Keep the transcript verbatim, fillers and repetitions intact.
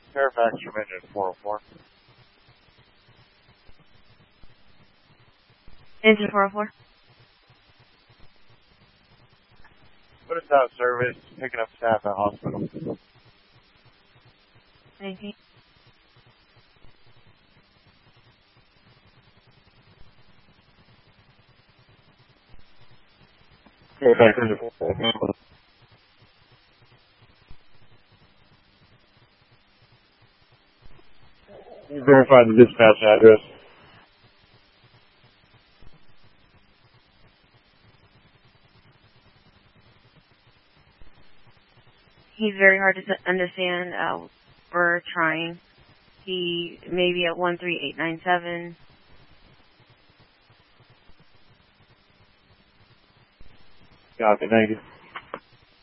Fairfax from engine four oh four. Engine four oh four. What is out service? Picking up staff at hospital. Thank you. Fairfax engine four oh four. Verify the dispatch address. He's very hard to understand. Uh, we're trying. He may be at one three eight nine seven. Copy, thank you.